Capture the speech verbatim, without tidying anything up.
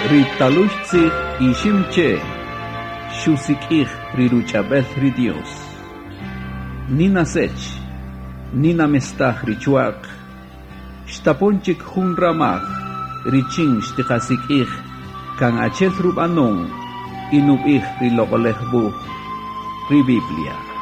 Ritalushzi ishimche, shusikih riruchabel ri Dios. Nina sech, nina mestah richuak, shtaponchik hun ramach, richin shtikhasikih, kan achel rubanong, inubih rilogolehbu, ri Biblia.